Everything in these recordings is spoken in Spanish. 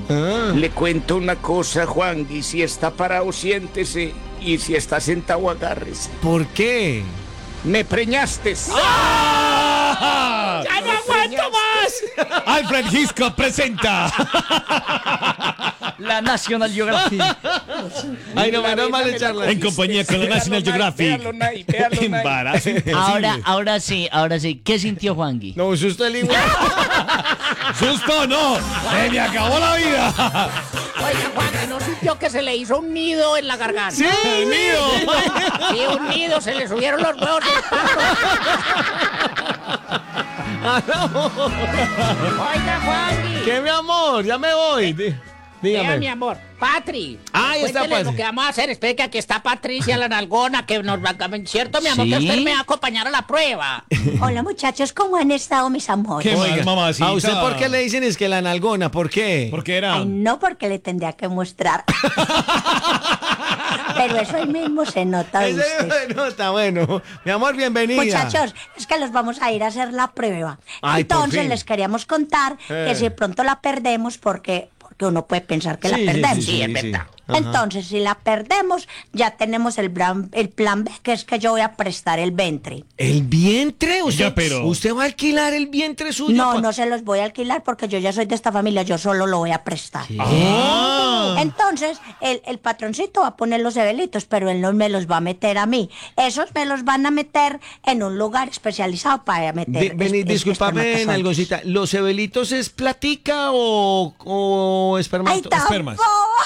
Le cuento una cosa, Juan, y si está parado, siéntese, y si está sentado, agárrese. ¿Por qué? ¡Me preñaste! ¡Ah! ¡Ya no aguanto más! Alfred Hitchcock presenta. La National Geographic. Ay, no, menos mal echarla. En compañía con la National Geographic. Embarazo imposible. Ahora sí. ¿Qué sintió Juangui? No, un susto el igual. ¡Susto no! ¡Se me acabó la vida! Oiga, Juan, ¿no sintió que se le hizo un nido en la garganta? ¡Sí, mío! Sí, un nido, se le subieron los huevos del pato. Oiga, Juan. ¿Qué, mi amor? Ya me voy. Dígame. Vea, mi amor. Patri. Ahí está, cuéntele Patri. lo que vamos a hacer. Espere que aquí está Patricia, la nalgona, que nos va... ¿Cierto, mi amor? ¿Sí? Que usted me va a acompañar a la prueba. Hola muchachos, ¿cómo han estado mis amores? ¿Qué Oiga, más, mamacita? ¿a usted por qué le dicen es que la nalgona? ¿Por qué? Porque era... Ay, no, porque le tendría que mostrar. Pero eso ahí mismo se nota, Ese ¿viste? se nota, bueno. Mi amor, bienvenida. Muchachos, es que los vamos a ir a hacer la prueba. Ay, por Entonces fin. les queríamos contar que si de pronto la perdemos, porque uno puede pensar que la Sí, perdemos. Sí, es verdad. Ajá. Entonces, si la perdemos, ya tenemos el plan B, que es que yo voy a prestar el ventre. ¿El vientre? Oiga, pero- ¿Usted va a alquilar el vientre suyo? No, no se los voy a alquilar porque yo ya soy de esta familia, yo solo lo voy a prestar. Ah. Entonces, el patroncito va a poner los hebelitos, pero él no me los va a meter a mí. Esos me los van a meter en un lugar especializado para meter. Discúlpame, espermatozoides. Nalgoncita. ¿Los hebelitos es platica o ¡Ay, espermas.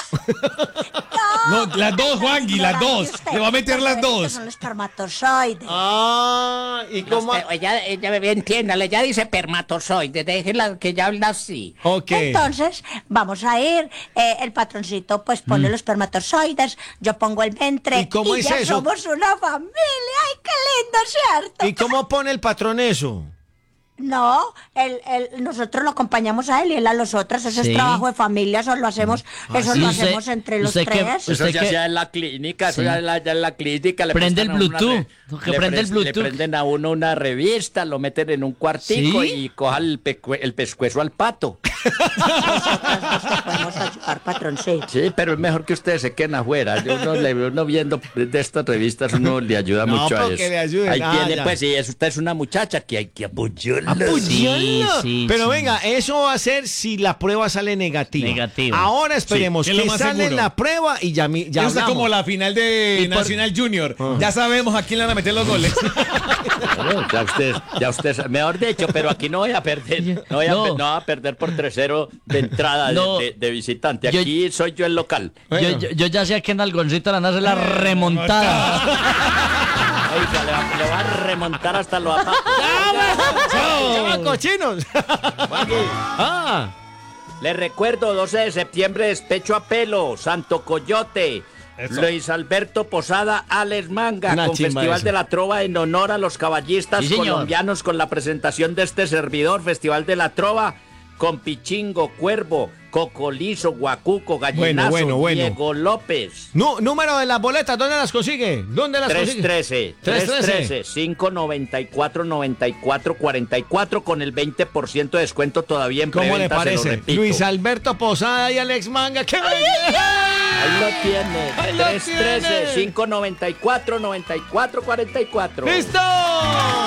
No, las dos, Juangui, las dos. Le va a meter las dos. Son los espermatozoides. Ah, ¿y cómo? Ella entiéndale, ella dice espermatozoide, déjela que ella habla así. Ok. Entonces, vamos a ir, el patroncito pues pone los espermatozoides, yo pongo el ventre ¿Y cómo es ya eso? somos una familia. ¡Ay, qué lindo, cierto! ¿Y cómo pone el patrón eso? No, nosotros lo acompañamos a él y él a los otros. Eso Sí. es trabajo de familia, eso lo hacemos, eso sí, lo usted- hacemos entre los usted que- tres. usted Eso se que- hacía en la clínica, eso Sí. ya en la clínica. Le Prende prestan el a uno Bluetooth, que prende el Le Bluetooth. prenden a uno una revista, lo meten en un cuartico ¿Sí? y coja el pescuezo al pato. Nosotros te podemos ayudar, patroncito. Sí, pero es mejor que ustedes se queden afuera. Uno viendo de estas revistas, uno le ayuda No, mucho a pero eso. que le ayuden. Ahí Ah, tiene, ya. pues, si usted es una muchacha, que hay que apoyarla. ¡Apoyarla! Sí, Pero sí. venga, eso va a ser si la prueba sale negativa. Negativa. Ahora esperemos Sí, que es lo que más sale seguro. la prueba y ya Eso es hablamos. como la final de Nacional Junior. Ya sabemos a quién le van a meter los goles. Bueno, ya usted, mejor dicho, pero aquí no voy a perder. No voy a, No. no voy a perder por 3-0 de entrada No. de visitante. Yo- Aquí soy yo el local. Bueno. Yo ya sé a qué Nalgoncito le van a hacer la remontada. Oiga, le va a remontar hasta los zapatos. ¡Chao, cochinos! Ah, Les recuerdo, 12 de septiembre, Despecho a Pelo, Santo Coyote, Eso. Luis Alberto Posada, Alex Manga, Una con chimba Festival eso. de la Trova en honor a los caballistas Sí, señor. colombianos, con la presentación de este servidor, Festival de la Trova, con Pichingo, Cuervo, Cocolizo, Guacuco, Gallinazo, bueno. Diego López. número de las boletas, ¿dónde las consigue? ¿Dónde las consigue? 313 594 9444 con el 20% de descuento todavía en ¿Cómo le preventa, se lo parece? repito. Luis Alberto Posada y Alex Manga. ¡Qué Ahí lo tiene. Ahí lo 313 tiene. 594 9444. ¡Listo!